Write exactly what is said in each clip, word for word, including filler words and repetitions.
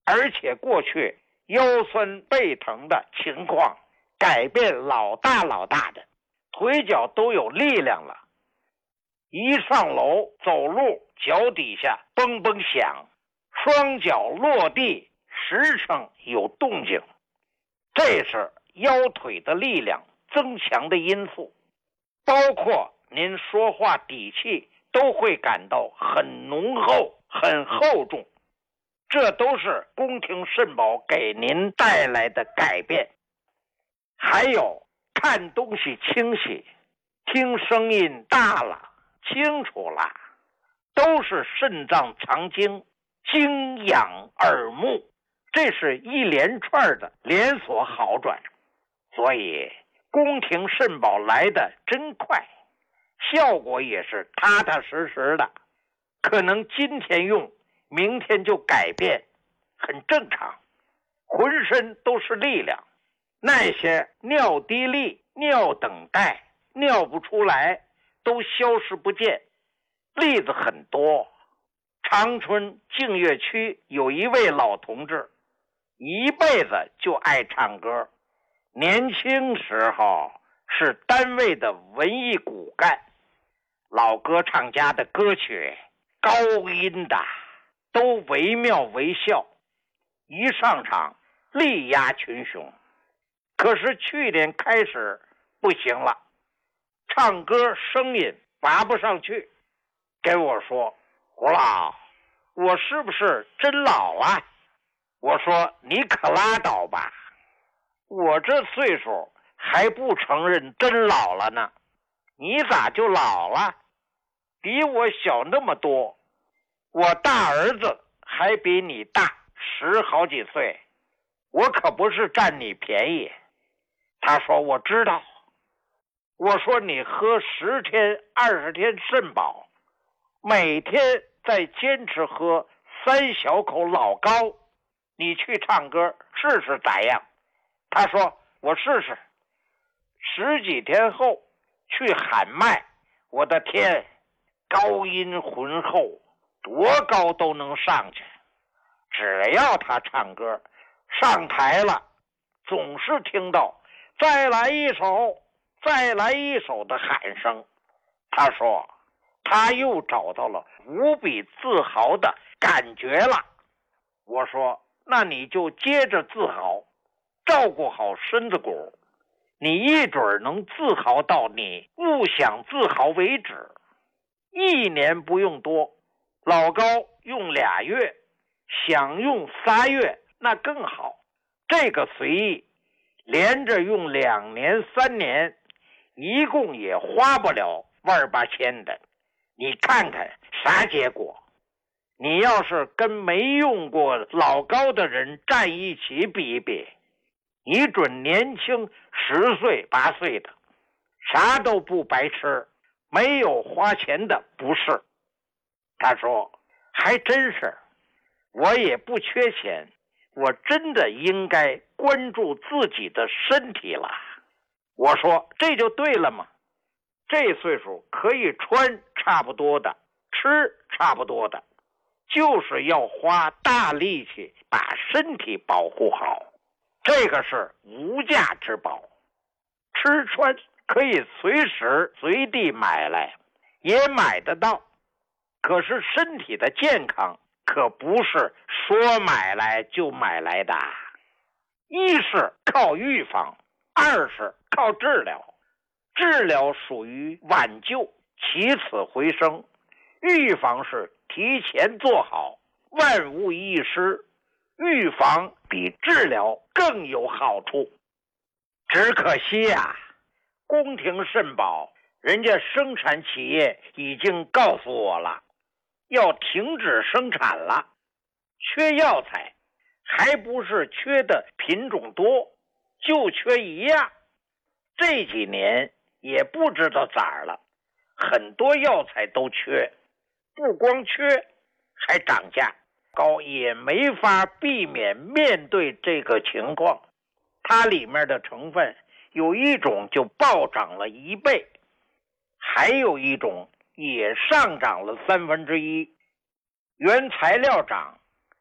而且过去腰酸背疼的情况改变老大老大的，腿脚都有力量了。一上楼走路，脚底下嘣嘣响，双脚落地时称有动静，这是腰腿的力量增强的因素。包括您说话底气都会感到很浓厚很厚重，这都是宫廷肾宝给您带来的改变。还有看东西清晰，听声音大了清楚了，都是肾脏藏精，精养耳目，这是一连串的连锁好转。所以宫廷肾宝来的真快，效果也是踏踏实实的，可能今天用明天就改变，很正常。浑身都是力量，那些尿滴力、尿等待、尿不出来都消失不见。例子很多，长春净月区有一位老同志，一辈子就爱唱歌，年轻时候是单位的文艺骨干，老歌唱家的歌曲高音的都惟妙惟肖，一上场力压群雄。可是去年开始不行了，唱歌声音拔不上去，跟我说：胡老，我是不是真老啊？我说你可拉倒吧，我这岁数还不承认真老了呢，你咋就老了？比我小那么多，我大儿子还比你大十好几岁，我可不是占你便宜。他说我知道。我说你喝十天二十天肾宝，每天再坚持喝三小口老高，你去唱歌试试咋样？他说我试试。十几天后去喊麦，我的天，高音浑厚，多高都能上去。只要他唱歌上台了，总是听到再来一首再来一首的喊声。他说他又找到了无比自豪的感觉了。我说那你就接着自豪，照顾好身子骨，你一准能自豪到你不想自豪为止。一年不用多，老高用俩月，想用仨月那更好。这个随意，连着用两年三年，一共也花不了万八千的。你看看啥结果？你要是跟没用过老高的人站一起比一比，你准年轻十岁八岁的，啥都不白吃，没有花钱的不是。他说还真是，我也不缺钱，我真的应该关注自己的身体了。我说这就对了嘛，这岁数可以穿差不多的，吃差不多的，就是要花大力气把身体保护好，这个是无价之宝。吃穿可以随时随地买来，也买得到，可是身体的健康可不是说买来就买来的。一是靠预防，二是靠治疗。治疗属于挽救，起死回生。预防是提前做好，万无一失。预防比治疗更有好处。只可惜啊，宫廷肾宝人家生产企业已经告诉我了，要停止生产了。缺药材，还不是缺的品种多，就缺一样。这几年也不知道咋了，很多药材都缺，不光缺，还涨价。高也没法避免面对这个情况，它里面的成分有一种就暴涨了一倍，还有一种也上涨了三分之一。原材料涨，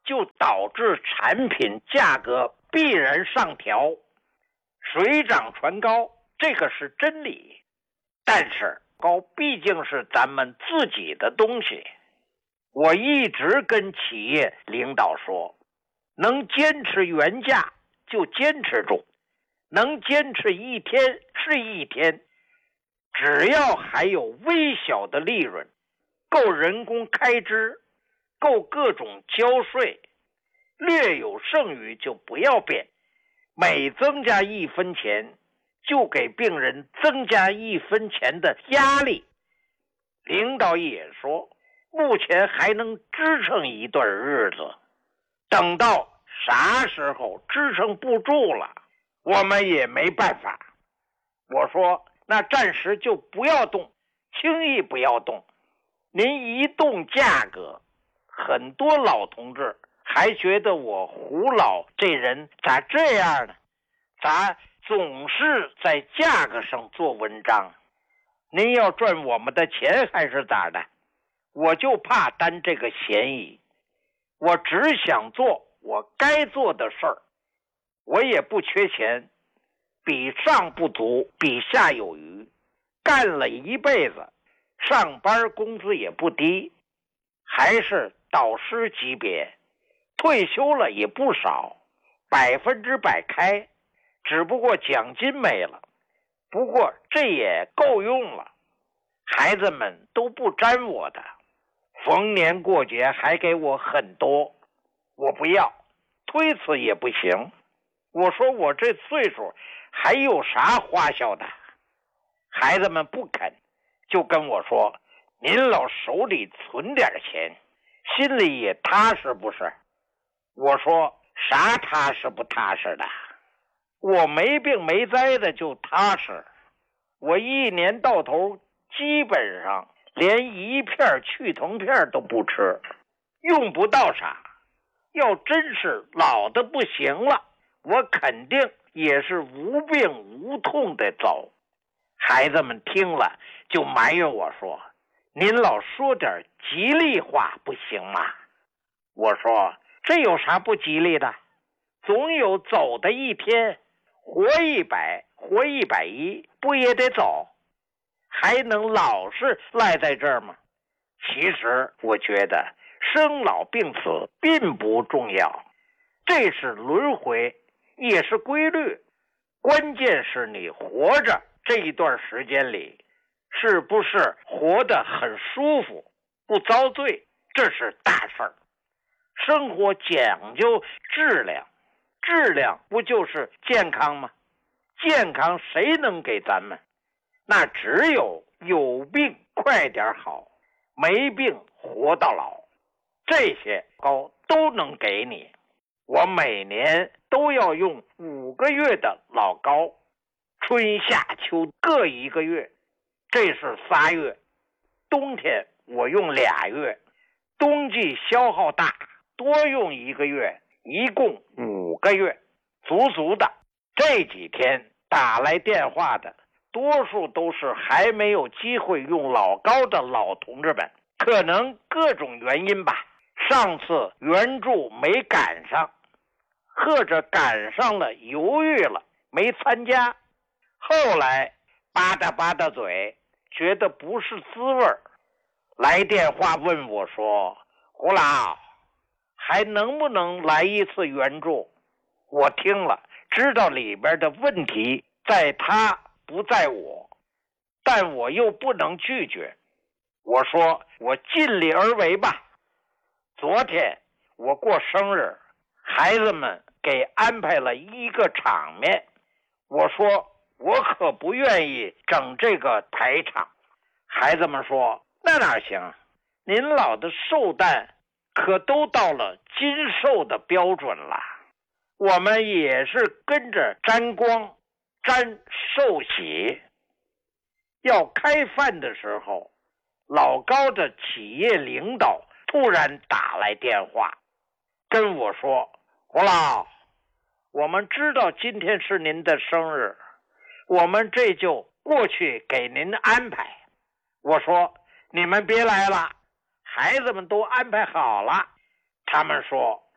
就导致产品价格必然上调，水涨船高，这个是真理。但是高毕竟是咱们自己的东西，我一直跟企业领导说，能坚持原价就坚持住，能坚持一天是一天，只要还有微小的利润，够人工开支，够各种交税，略有剩余就不要变，每增加一分钱就给病人增加一分钱的压力。领导也说，目前还能支撑一段日子，等到啥时候支撑不住了，我们也没办法。我说那暂时就不要动，轻易不要动。您一动价格，很多老同志还觉得我胡老这人咋这样呢？咋总是在价格上做文章？您要赚我们的钱还是咋的？我就怕担这个嫌疑，我只想做我该做的事儿，我也不缺钱，比上不足，比下有余，干了一辈子，上班工资也不低，还是导师级别，退休了也不少，百分之百开，只不过奖金没了，不过这也够用了，孩子们都不沾我的，逢年过节还给我很多，我不要，推辞也不行。我说我这岁数还有啥花销的？孩子们不肯，就跟我说，您老手里存点钱，心里也踏实不是？我说啥踏实不踏实的？我没病没灾的就踏实，我一年到头基本上连一片去疼片都不吃，用不到啥。要真是老的不行了，我肯定也是无病无痛的走。孩子们听了就埋怨我说，您老说点吉利话不行吗？我说这有啥不吉利的？总有走的一天，活一百活一百一不也得走？还能老是赖在这儿吗？其实我觉得生老病死并不重要，这是轮回，也是规律，关键是你活着这一段时间里是不是活得很舒服，不遭罪，这是大事儿。生活讲究质量，质量不就是健康吗？健康谁能给咱们？那只有有病快点好，没病活到老，这些高都能给你。我每年都要用五个月的老高，春夏秋各一个月，这是仨月。冬天我用俩月，冬季消耗大，多用一个月，一共五个月，足足的。这几天打来电话的多数都是还没有机会用老高的老同志们，可能各种原因吧，上次援助没赶上，或者赶上了犹豫了没参加，后来吧嗒吧嗒嘴，觉得不是滋味儿，来电话问我说，胡老还能不能来一次援助？我听了知道里边的问题在他不在我，但我又不能拒绝，我说我尽力而为吧。昨天我过生日，孩子们给安排了一个场面，我说我可不愿意整这个排场。孩子们说那哪行，您老的寿诞可都到了金寿的标准了，我们也是跟着沾光沾寿喜。要开饭的时候，老高的企业领导突然打来电话跟我说，胡老，我们知道今天是您的生日，我们这就过去给您安排。我说你们别来了，孩子们都安排好了。他们说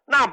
那